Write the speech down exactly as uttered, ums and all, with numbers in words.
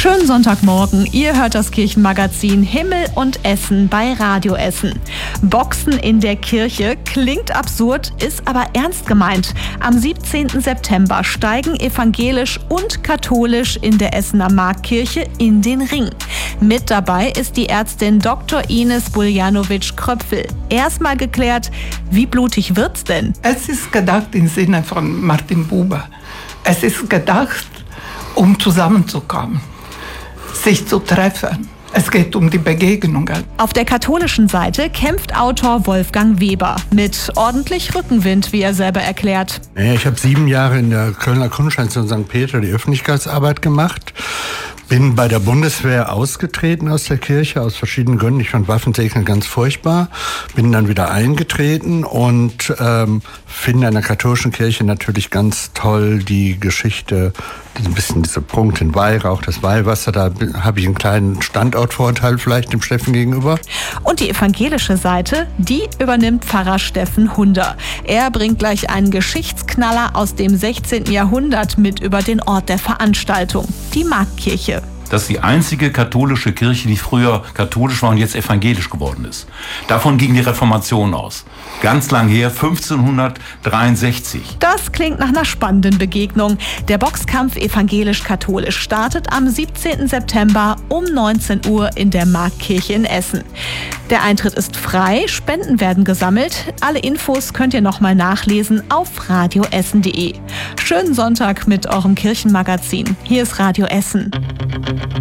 Schönen Sonntagmorgen, ihr hört das Kirchenmagazin Himmel und Essen bei Radio Essen. Boxen in der Kirche klingt absurd, ist aber ernst gemeint. Am siebzehnten September steigen evangelisch und katholisch in der Essener Marktkirche in den Ring. Mit dabei ist die Ärztin Doktor Ines Buljanovic-Kröpfel. Erstmal geklärt, wie blutig wird's denn? Es ist gedacht im Sinne von Martin Buber. Es ist gedacht, um zusammenzukommen, sich zu treffen. Es geht um die Begegnungen. Auf der katholischen Seite kämpft Autor Wolfgang Weber mit ordentlich Rückenwind, wie er selber erklärt. Ja, ich habe sieben Jahre in der Kölner Grundschule Sankt Peter die Öffentlichkeitsarbeit gemacht. Bin bei der Bundeswehr ausgetreten aus der Kirche, aus verschiedenen Gründen. Ich fand Waffensegnen ganz furchtbar. Bin dann wieder eingetreten und ähm, finde in der katholischen Kirche natürlich ganz toll die Geschichte, ein bisschen dieser Punkt in Weihrauch, das Weihwasser. Da habe ich einen kleinen Standortvorteil vielleicht dem Steffen gegenüber. Und die evangelische Seite, die übernimmt Pfarrer Steffen Hunder. Er bringt gleich einen Geschichtsknaller aus dem sechzehnten Jahrhundert mit über den Ort der Veranstaltung, die Marktkirche. Das ist die einzige katholische Kirche, die früher katholisch war und jetzt evangelisch geworden ist. Davon ging die Reformation aus. Ganz lang her, fünfzehnhundertdreiundsechzig. Das klingt nach einer spannenden Begegnung. Der Boxkampf evangelisch-katholisch startet am siebzehnten September um neunzehn Uhr in der Marktkirche in Essen. Der Eintritt ist frei, Spenden werden gesammelt. Alle Infos könnt ihr nochmal nachlesen auf radioessen punkt de. Schönen Sonntag mit eurem Kirchenmagazin. Hier ist Radio Essen.